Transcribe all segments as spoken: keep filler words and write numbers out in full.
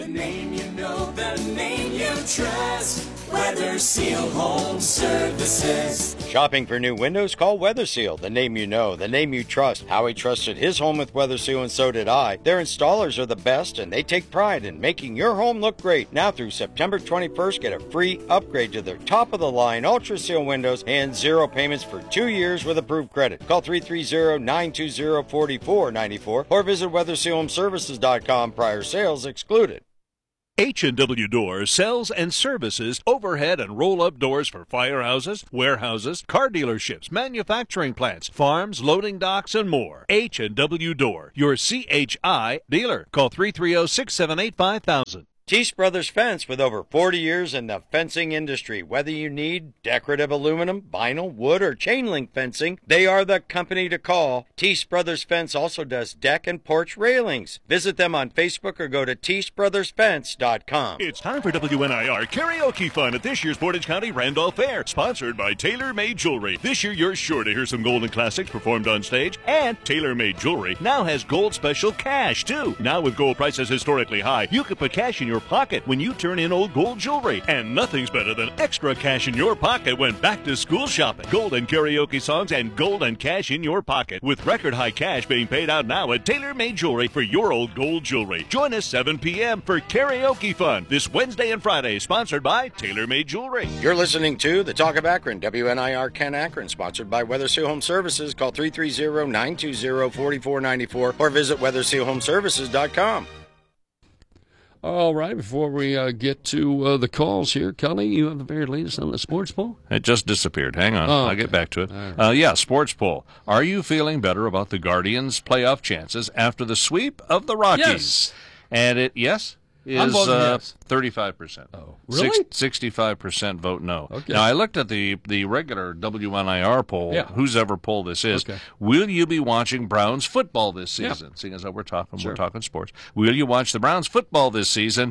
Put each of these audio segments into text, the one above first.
The name you know, the name you trust. Weather Seal Home Services. Shopping for new windows? Call Weather Seal, the name you know, the name you trust. Howie trusted his home with Weather Seal, and so did I. Their installers are the best, and they take pride in making your home look great. Now through September twenty-first, get a free upgrade to their top-of-the-line Ultra Seal windows and zero payments for two years with approved credit. Call three three zero, nine two zero, four four nine four or visit weather seal home services dot com. Prior sales excluded. H and W Doors sells and services overhead and roll-up doors for firehouses, warehouses, car dealerships, manufacturing plants, farms, loading docks, and more. H and W Door, your C H I dealer. Call three three zero, six seven eight, five thousand. Teese Brothers Fence, with over forty years in the fencing industry. Whether you need decorative aluminum, vinyl, wood, or chain link fencing, they are the company to call. Teese Brothers Fence also does deck and porch railings. Visit them on Facebook or go to teese brothers fence dot com. It's time for W N I R karaoke fun at this year's Portage County Randolph Fair, sponsored by Tailor Made Jewelry. This year, you're sure to hear some golden classics performed on stage, and Tailor Made Jewelry now has gold special cash, too. Now with gold prices historically high, you can put cash in your pocket when you turn in old gold jewelry. And nothing's better than extra cash in your pocket when back to school shopping. Golden karaoke songs and golden cash in your pocket, with record high cash being paid out now at Tailor Made Jewelry for your old gold jewelry. Join us seven p.m. for karaoke fun this Wednesday and Friday, sponsored by Tailor Made Jewelry. You're listening to The Talk of Akron, W N I R Ken Akron, sponsored by Weather Seal Home Services. Call three three zero, nine two zero, four four nine four or visit weather seal home services dot com. All right, before we uh, get to uh, the calls here, Kelly, you have the very latest on the sports poll? It just disappeared. Hang on. Oh, I'll okay. get back to it. Right. Uh, yeah, sports poll. Are you feeling better about the Guardians' playoff chances after the sweep of the Rockies? Yes. And it, yes, I'm is voting uh, yes. thirty-five percent. Oh, really? Six, sixty-five percent vote no. Okay. Now, I looked at the, the regular W N I R poll, Yeah. whose ever poll this is. Okay. Will you be watching Browns football this season? Yeah. Seeing as though we're talking, Sure. we're talking sports. Will you watch the Browns football this season?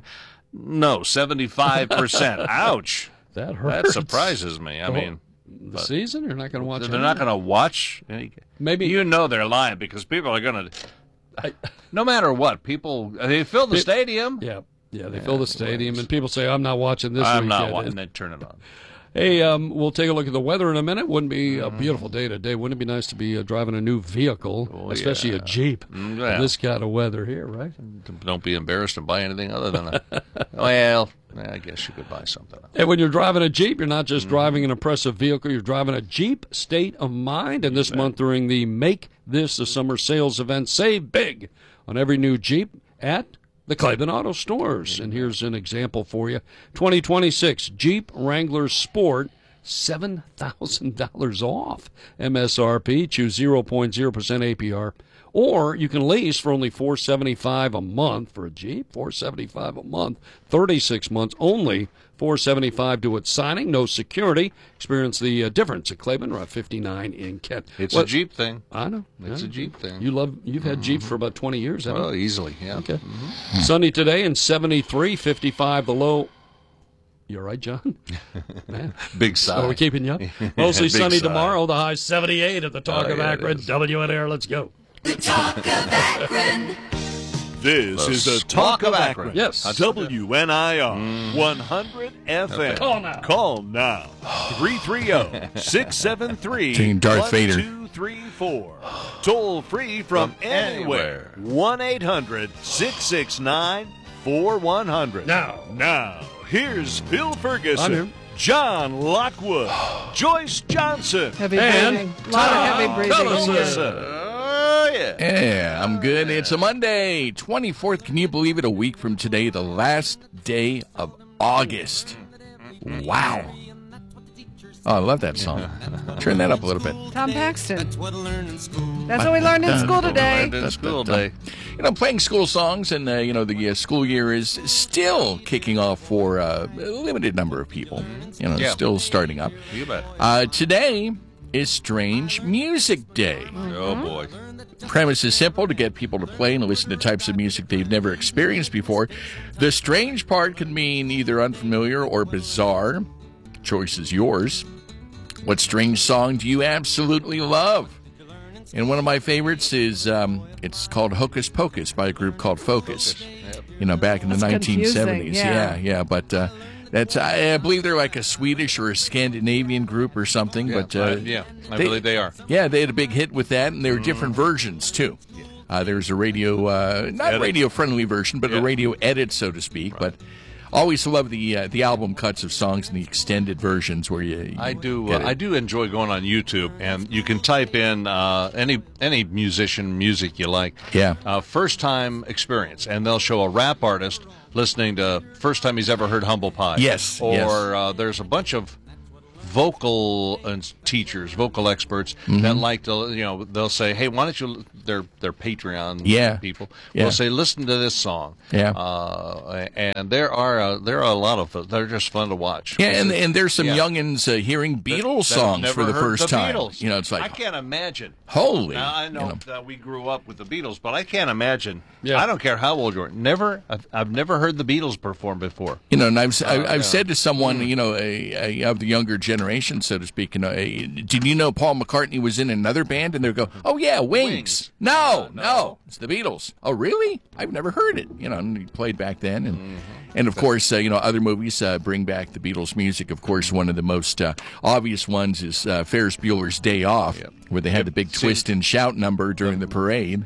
No, seventy-five percent. Ouch. That hurts. That surprises me. I The whole- mean, The season? You're not going to watch they're any? not going to watch. Maybe- you know they're lying because people are going to. No matter what, people they fill the Pe- stadium. Yeah, yeah. They fill the stadium, and people say, "I'm not watching this." I'm weekend. not watching. They turn it on. Hey, um, we'll take a look at the weather in a minute. Wouldn't be a beautiful day today? Wouldn't it be nice to be uh, driving a new vehicle, Oh, especially yeah. a Jeep? Mm, yeah. This kind of weather here, right? Don't be embarrassed to buy anything other than a. Well, I guess you could buy something else. And when you're driving a Jeep, you're not just driving an impressive vehicle, you're driving a Jeep State of Mind. And this month during the Make This a Summer Sales event, save big on every new Jeep at the Cleveland Auto Stores. And here's an example for you. twenty twenty-six Jeep Wrangler Sport, seven thousand dollars off M S R P. Choose zero point zero percent A P R. Or you can lease for only four hundred seventy-five dollars a month for a Jeep, four hundred seventy-five dollars a month, thirty-six months only, four hundred seventy-five dollars to its signing, no security. Experience the uh, difference at Cleveland, Route fifty-nine in Kent. It's Well, a Jeep thing. I know. It's I a know. Jeep thing. You love. You've had Jeeps for about twenty years, haven't Well, you? easily, yeah. Okay. Sunny today and seventy-three, fifty-five the low. You all right, John? Man. Big sigh. Are we keeping you up? Mostly Big sunny sigh. tomorrow. The high seventy-eight at the Talk Oh, of yeah, it Akron. is. W N R. Let's go. The Talk of Akron. This The is the Squawk Talk of of Akron. Akron. Yes. W N I R one hundred F M. Call now. Call now. three three zero, six seven three, Team Darth Vader. one two three four. Toll free from, From anywhere. anywhere. one eight hundred, six six nine, four one zero zero. Now. Now, here's Phil Ferguson. I'm here. John Lockwood. Joyce Johnson. Heavy And breathing. A lot of heavy breathing. Ellison. Oh, yeah. Yeah, I'm good. It's a Monday, twenty-fourth. Can you believe it? A week from today, the last day of August. Wow. Oh, I love that song. Turn that up a little bit. Tom Paxton. That's what I learned in school. That's what we learned in school today. Learned in school day. You know, playing school songs, and, uh, you know, the uh, school year is still kicking off for uh, a limited number of people. You know, Yeah. still starting up. You bet. Uh, today is Strange Music Day. Oh, boy. Premise is simple: to get people to play and listen to types of music they've never experienced before. The strange part can mean either unfamiliar or bizarre. Choice is yours. What strange song do you absolutely love? And one of my favorites is um, it's called Hocus Pocus by a group called Focus. You know, back in the That's nineteen seventies. confusing, yeah. yeah, yeah. But uh, that's I, I believe they're like a Swedish or a Scandinavian group or something. Yeah, but uh, I- yeah, I believe they are. Yeah, they had a big hit with that, and there were different versions too. Uh, there's a radio, uh, not Edit. radio friendly version, but Yeah. a radio edit, so to speak. But always love the uh, the album cuts of songs and the extended versions where you. you I do. get Uh, it. I do enjoy going on YouTube, and you can type in uh, any any musician music you like. Yeah. Uh, first time experience, and they'll show a rap artist listening to first time he's ever heard Humble Pie. Yes, Or yes. Uh, there's a bunch of vocal uh, teachers, vocal experts Mm-hmm. that like to, you know, they'll say, "Hey, why don't you?" They're they're Patreon Yeah. people. Yeah. Will say, "Listen to this song." Yeah. Uh, and there are uh, there are a lot of they're just fun to watch. Yeah, and and there's some Yeah. youngins uh, hearing Beatles that have songs never for the heard first time. Beatles. You know, it's like I can't imagine. holy. Now, I know, you know. that we grew up with the Beatles, but I can't imagine. Yeah. I don't care how old you are. Never, I've, I've never heard the Beatles perform before. You know, and I've I, I've yeah. said to someone, Mm. you know, a, a, of the younger generation, so to speak, you know, a, did you know Paul McCartney was in another band? And they go, oh yeah, Wings. Wings. No, No, no, no. it's the Beatles. Oh really? I've never heard it. You know, and he played back then, and and of course, uh, you know, other movies uh, bring back the Beatles music. Of course, one of the most uh, obvious ones is uh, Ferris Bueller's Day Off, Yep. where they had the big See- twist and shout number during the parade.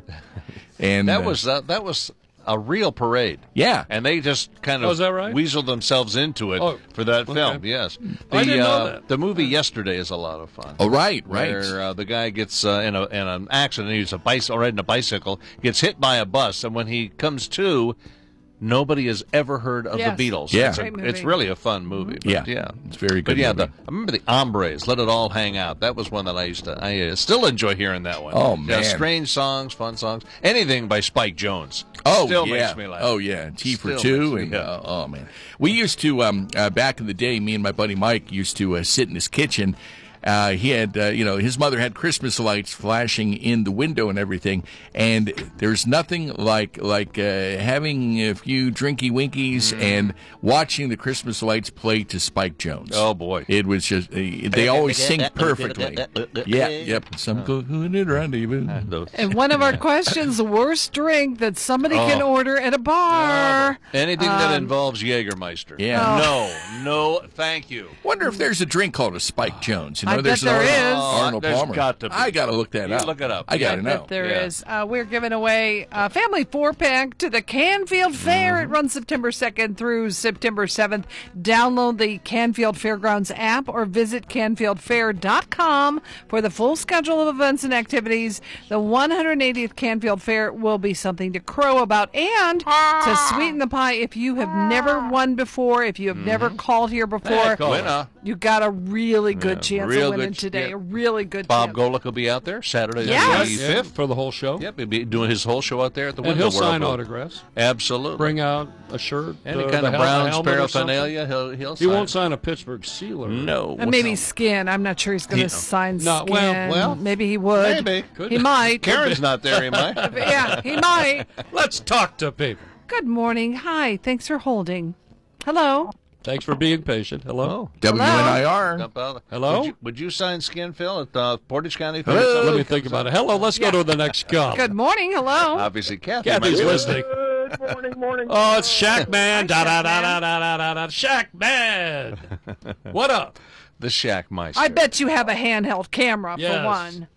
And That uh, was uh, that was a real parade. yeah. And they just kind of Oh, is that right? weaseled themselves into it Oh, for that okay. film. Yes, the, I didn't know uh, that. The movie Yesterday is a lot of fun. Oh right, right. Where uh, the guy gets uh, in a in an accident, he's a bicycle riding a bicycle, gets hit by a bus, and when he comes to, nobody has ever heard of Yes. the Beatles. Yeah. it's, a- Great movie. it's really a fun movie. But Yeah. yeah, It's a very But good yeah, movie. the, I remember the Hombres, Let It All Hang Out. That was one that I used to. I uh, still enjoy hearing that one. Oh, Yeah, man. strange songs, fun songs, anything by Spike Jones. Oh, still yeah. makes me laugh. Oh, yeah. T for Still two. makes me- And, yeah. uh, oh, man. We used to, um, uh, back in the day, me and my buddy Mike used to uh, sit in his kitchen. Uh, he had, uh, you know, his mother had Christmas lights flashing in the window and everything. And there's nothing like like uh, having a few drinky winkies and watching the Christmas lights play to Spike Jones. Oh, boy. It was just, uh, they always sing perfectly. Yeah, yep. Some good it rendezvous. Those- And one of our questions, worst drink that somebody can Oh. order at a bar. Anything that Um, involves Jägermeister. Yeah. No, no, thank you. Wonder if there's a drink called a Spike Jones. You know, I there's bet there an Arnold, is. Arnold There's Palmer. got to be. I got to look that You up. look it up. I got to Yeah. know. That there Yeah. is. Uh, we're giving away a family four pack to the Canfield Fair. Mm-hmm. It runs September second through September seventh. Download the Canfield Fairgrounds app or visit canfield fair dot com for the full schedule of events and activities. The one hundred eightieth Canfield Fair will be something to crow about. And to sweeten the pie, if you have never won before, if you have never called here before, Heck, winner. you got a really good Yeah, chance real of winning good- today. yeah. A really good Bob chance. Golick will be out there Saturday the Yes. twenty-fifth. for the whole show. Yep, he'll be doing his whole show out there at the And window. he'll World sign Road. autographs. Absolutely. Bring out a shirt. Any uh, kind the of hel- Browns helmet or something. paraphernalia, he'll, he'll He sign. won't sign a Pittsburgh Steeler. No. And maybe skin. I'm not sure he's going to Yeah. sign No, skin. well- well, maybe he would. maybe. Could He be. might. Karen's not there, he might. Yeah, he might. Let's talk to people. Good morning. Hi. Thanks for holding. Hello. Thanks for being patient. Hello. W N I R. Jump out. Hello? Would you, would you sign skin, Phil, at uh, Portage County? Hello? Let me think about it. Hello. Let's Yeah. go to the next call. Good morning. Hello. Obviously, Kathy. Kathy's might be listening. Good morning, morning. Oh, it's Shack Man. Da Hi, da Shack da da Man. da da da da. Shack Man. What up? The Shack Meister. I bet you have a handheld camera Yes. for one.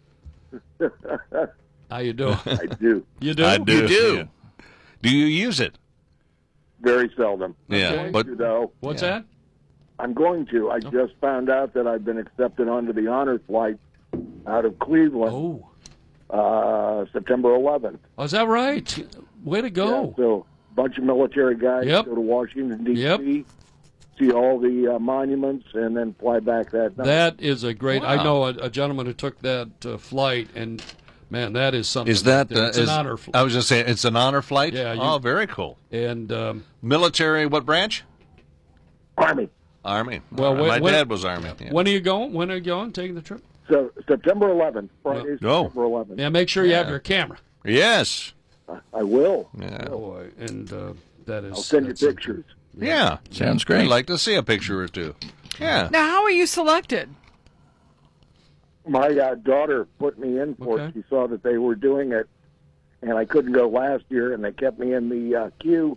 How you doing? I do. You do? I do. You do. Yeah. Do you use it? Very seldom. Yeah, I'm going but- to, though. What's Yeah. that? I'm going to. I just found out that I've been accepted onto the honor flight out of Cleveland Oh. uh, September eleventh. Oh, is that right? Way to Yeah, go. so a bunch of military guys Yep. go to Washington, D C, Yep. see all the uh, monuments, and then fly back that night. That is a great. I Wow. know a, a gentleman who took that uh, flight, and man, that is something. Is that right there. uh, it's is- an honor flight? I was just saying, it's an honor flight. Yeah, you- oh, very cool. And um, Military, what branch? Army. Army. Well, All right. when- my when- dad was Army. Yeah. when are you going? When are you going? Taking the trip? So September eleventh, Friday, Oh. September eleventh. Yeah, make sure you have Yeah. your camera. Yes. I will. Yeah. Boy, and uh, that is. I'll send you that's something. pictures. Yeah. Sounds great. I'd like to see a picture or two. Yeah. Now, how are you selected? my uh, daughter put me in for it. Okay. She saw that they were doing it, and I couldn't go last year, and they kept me in the uh, queue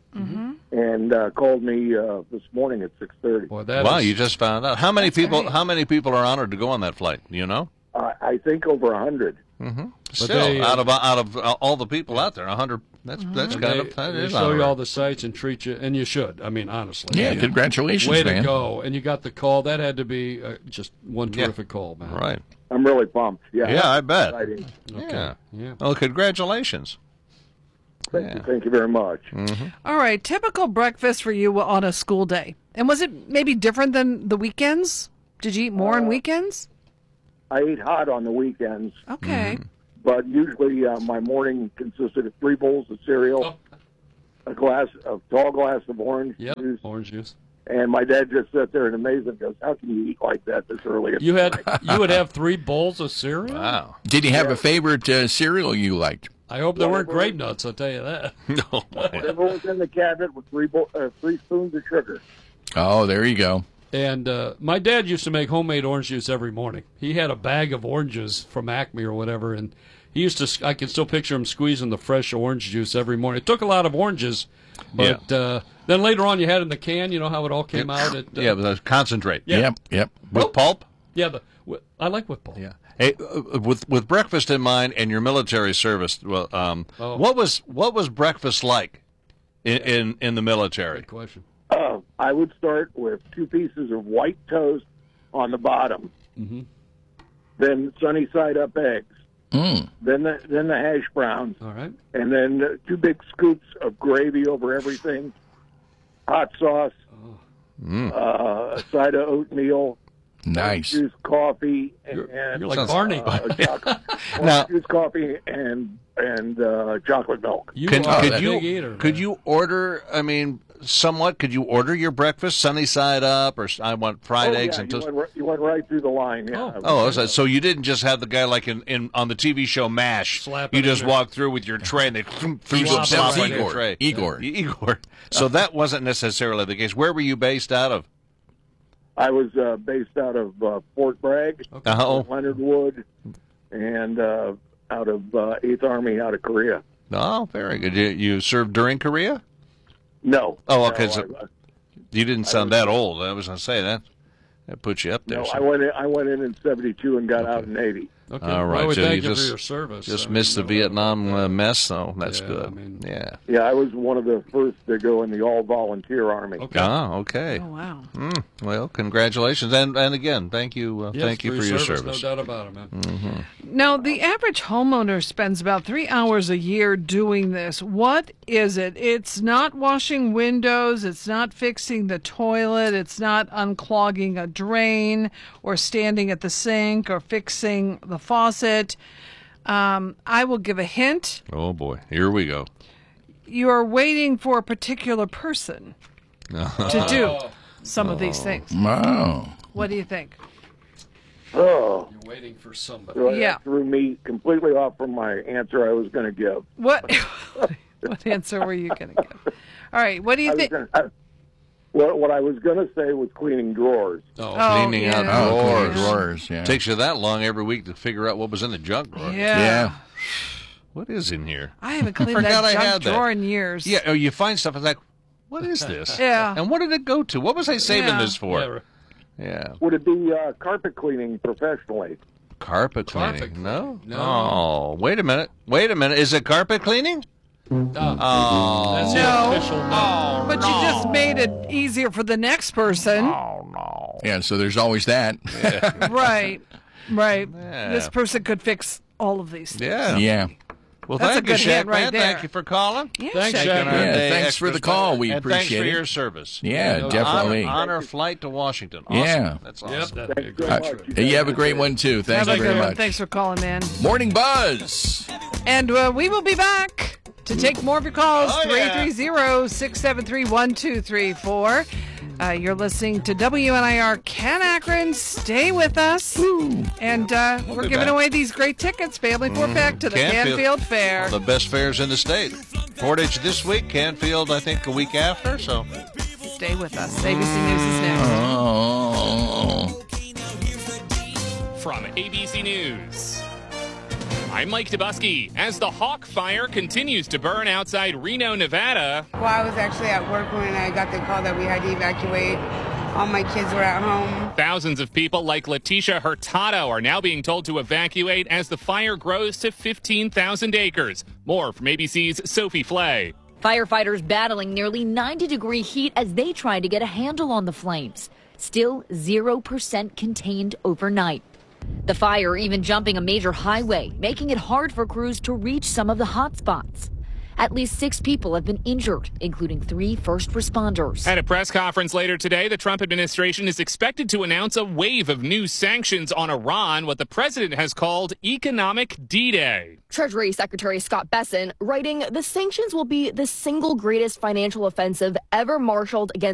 and uh, called me uh, this morning at six thirty. Boy, that Wow, is- you just found out. How many people? great. How many people are honored to go on that flight? Do you know? Uh, I think over a hundred. Still, they, uh, out of out of uh, all the people out there, a hundred. That's that's and kind they, of that they is show you honorary. all the sites and treat you, and you should. I mean, honestly. Yeah, congratulations, Way man. to go. And you got the call. That had to be uh, just one Yeah. terrific call, man. Right. I'm really pumped. Yeah, Yeah, I bet. exciting. Yeah. Yeah. Well, congratulations. Thank Yeah. you. Thank you very much. All right, typical breakfast for you on a school day. And was it maybe different than the weekends? Did you eat more on weekends? I eat hot on the weekends, Okay. but usually uh, my morning consisted of three bowls of cereal, a glass, a tall glass of orange Yep. juice, Orange juice. and my dad just sat there and amazed and goes, "How can you eat like that this early?" at You had night?" you would have three bowls of cereal. Wow. Did you have a favorite uh, cereal you liked? I hope there weren't grape nuts. I'll tell you that. No. Whatever was in the cabinet with three bo- uh, three spoons of sugar. Oh, there you go. And uh, my dad used to make homemade orange juice every morning. He had a bag of oranges from Acme or whatever, and he used to. I can still picture him squeezing the fresh orange juice every morning. It took a lot of oranges, but uh, then later on you had it in the can. You know how it all came out. At, uh, Yeah, but that's concentrate. Yeah. Yep, yep. With pulp. yeah. The, wi- I like with pulp. Yeah. Hey, uh, with with breakfast in mind and your military service, well, um, Oh. what was what was breakfast like in in, in the military? Good question. Uh, I would start with two pieces of white toast on the bottom, Mm-hmm. then sunny side up eggs, Mm. then the then the hash browns, All right. and then uh, two big scoops of gravy over everything, hot sauce, Oh. uh, a side of oatmeal, Nice. juice, coffee, and, You're, and you're like Sounds- Barney. uh, chocolate, Now- juice, coffee, and and uh, chocolate milk. you Could, are could a you big eater. could man. you order? I mean, somewhat. Could you order your breakfast sunny side up, or s- I want fried oh, eggs yeah, and you toast? went, right, you went right through the line. Yeah. Oh, so, so you didn't just have the guy like in, in on the T V show MASH. Slap it you in just there. walk through with your tray and they threw Igor. some That slop was on your Igor. tray. Igor. Yeah, Igor. So that wasn't necessarily the case. Where were you based out of? I was uh, based out of uh, Fort Bragg, Oh, Leonard Wood, and uh, out of uh, eighth Army out of Korea. oh, very good. You, you served during Korea? No. Oh, okay, No, so- I, You didn't sound that old. I was going to say that. That puts you up there. no, so- I went in. I went in in seventy-two and got out in eighty. Okay. All right, Well, we so thank you you just- for your service. Just I missed the mean, Vietnam uh, mess, so that's Yeah, good. I mean- yeah. Yeah, I was one of the first to go in the all-volunteer Army. Okay. Ah, okay. Oh, wow. Mm, well, congratulations, and and again, thank you, uh, Yes, thank you for your service. No doubt about it, man. Now, the average homeowner spends about three hours a year doing this. What is it? It's not washing windows. It's not fixing the toilet. It's not unclogging a drain or standing at the sink or fixing the faucet. Um, I will give a hint. Oh boy, here we go. You are waiting for a particular person to do some of these things. Wow. What do you think? Oh, You're waiting for somebody. so Yeah. that threw me completely off from my answer I was going to give. What what answer were you going to give? All right. What do I you was think? gonna, I, what, what I was going to say was cleaning drawers. Oh, Oh, Cleaning yeah. out Oh, drawers. clean drawers, yeah. Takes you that long every week to figure out what was in the junk drawer. Yeah. Yeah. What is in here? I haven't cleaned Forgot that I junk had that. drawer in years. Yeah, oh, you find stuff and it's like, what is this? Yeah. And what did it go to? What was I saving Yeah. this for? yeah, right. Yeah. Would it be uh, carpet cleaning professionally? Carpet cleaning. Carpet No? cleaning. No. Oh, wait a minute. Wait a minute. Is it carpet cleaning? Oh, Oh. that's No. the official no. But you just made it easier for the next person. Oh, no. Yeah, so there's always that. Right. Right. Yeah. This person could fix all of these things. Yeah. Yeah. Well, That's a thank you, good Shaq, hint right man. there. Thank you for calling. Yeah, Thanks, Shaq. Shaq. Taking our Yeah, day thanks for extra the call. special. We and thanks appreciate for it. your service. Yeah, no, definitely. Honor, honor flight to Washington. Awesome. Yeah. That's Yep, awesome. that'd be a Thanks great so Uh, much. you have a great one, too. Thank Have you a very good one. much. Thanks for calling in. Morning Buzz. And uh, we will be back to take more of your calls. Oh, yeah. three three zero, six seven three, one two three four. Uh, you're listening to W N I R Ken Akron. Stay with us. And uh, we're be giving back. away these great tickets, family four-pack to the Canfield. Canfield Fair. The best fairs in the state. Portage this week, Canfield, I think, a week after. So Stay with us. A B C News is next. Oh. from A B C News. I'm Mike Dubusky. As the Hawk Fire continues to burn outside Reno, Nevada. Well, I was actually at work when I got the call that we had to evacuate. All my kids were at home. Thousands of people like Letitia Hurtado are now being told to evacuate as the fire grows to fifteen thousand acres. More from A B C's Sophie Flay. Firefighters battling nearly ninety degree heat as they try to get a handle on the flames. Still zero percent contained overnight. The fire even jumping a major highway, making it hard for crews to reach some of the hot spots. At least six people have been injured, including three first responders. At a press conference later today, the Trump administration is expected to announce a wave of new sanctions on Iran, what the president has called economic D-Day. Treasury Secretary Scott Bessent writing, the sanctions will be the single greatest financial offensive ever marshaled against